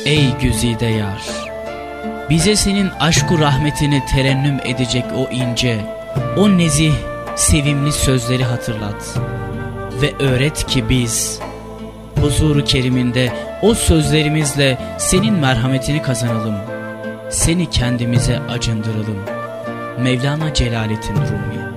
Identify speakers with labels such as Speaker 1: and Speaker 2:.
Speaker 1: Ey güzide yar, bize senin aşk-ı rahmetini terennüm edecek o ince, o nezih, sevimli sözleri hatırlat ve öğret ki biz huzur-u keriminde o sözlerimizle senin merhametini kazanalım, seni kendimize acındıralım. Mevlana Celaleddin Rumi.